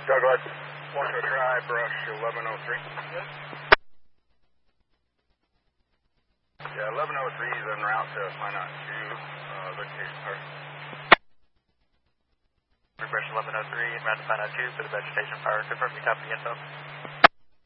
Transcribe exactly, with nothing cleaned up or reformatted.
Douglas, want to try brush eleven oh three? Yes. Yeah, eleven oh three is en route to find out two uh, vegetation park. Brush eleven oh three, en route to find out two for the vegetation power. Confirm you copy info.